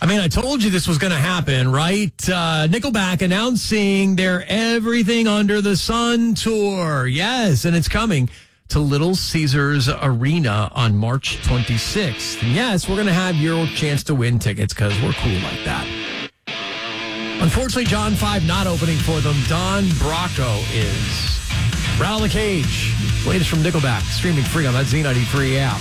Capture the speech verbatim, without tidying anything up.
I mean, I told you this was going to happen, right? Uh, Nickelback announcing their Everything Under the Sun tour. Yes, and it's coming to Little Caesars Arena on March twenty-sixth. And yes, we're going to have your chance to win tickets because we're cool like that. Unfortunately, John five not opening for them. Don Bracco is. Rattle the Cage. Latest from Nickelback. Streaming free on that Z ninety-three app.